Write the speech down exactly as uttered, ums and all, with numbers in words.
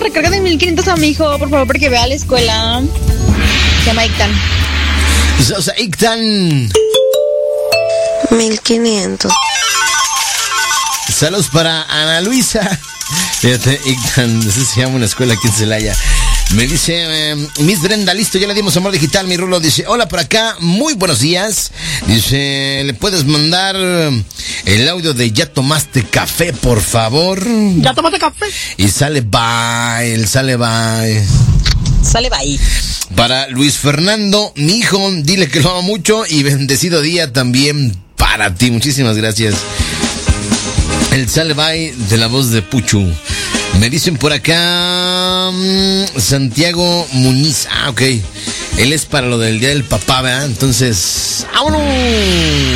recarga de mil quinientos a mi hijo, por favor, porque vea a la escuela. Se llama Ictan. O sea, Ictan. mil quinientos. Saludos para Ana Luisa. Fíjate, Ictan, así se llama una escuela aquí en Celaya. Me dice, eh, Miss Brenda, listo, ya le dimos amor digital, mi Rulo. Dice, hola por acá, muy buenos días. Dice, ¿le puedes mandar el audio de ya tomaste café, por favor? ¿Ya tomaste café? Y sale bye, sale bye. Sale bye. Para Luis Fernando, mi hijo, dile que lo amo mucho y bendecido día también para ti. Muchísimas gracias. El sale bye de la voz de Puchu. Me dicen por acá Santiago Muñiz. Ah, ok. Él es para lo del Día del Papá, ¿verdad? Entonces, ¡vámonos!